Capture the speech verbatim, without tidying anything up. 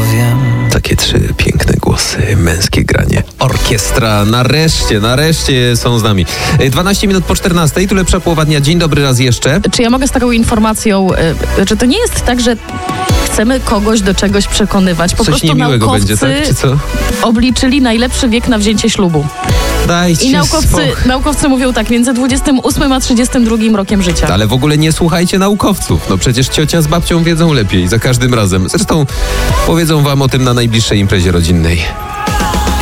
powiem. Takie trzy piękne głosy, męskie granie. Orkiestra, nareszcie, nareszcie są z nami. dwanaście minut po czternastej, tu lepsza połowa dnia. Dzień dobry raz jeszcze. Czy ja mogę z taką informacją, y, że to nie jest tak, że chcemy kogoś do czegoś przekonywać. Po Coś prostu niemiłego naukowcy będzie, tak? Czy co? obliczyli najlepszy wiek na wzięcie ślubu. Dajcie I naukowcy, spokój. naukowcy mówią tak, między dwudziestym ósmym a trzydziestym drugim rokiem życia. Ale w ogóle nie słuchajcie naukowców. No przecież ciocia z babcią wiedzą lepiej za każdym razem. Zresztą powiedzą wam o tym na najbliższej imprezie rodzinnej.